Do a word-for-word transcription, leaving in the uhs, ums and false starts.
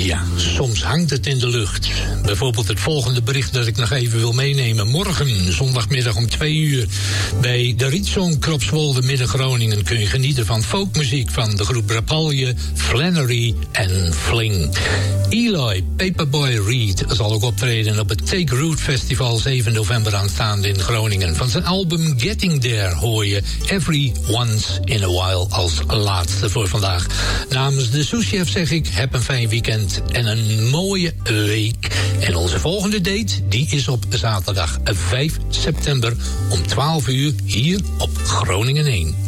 Ja, soms hangt het in de lucht. Bijvoorbeeld het volgende bericht dat ik nog even wil meenemen. Morgen, zondagmiddag om twee uur... bij de Rietzong Kropswolde Midden-Groningen... kun je genieten van folkmuziek van de groep Rapalje, Flannery en Fling. Eloy Paperboy Reed zal ook optreden op het Take Root Festival... zeven november aanstaande in Groningen. Van zijn album Getting There hoor je Every Once in a While als laatste voor vandaag. Namens de souschef zeg ik, heb een fijn weekend en een mooie week. En onze volgende date, die is op zaterdag vijf september om twaalf uur hier op Groningen één.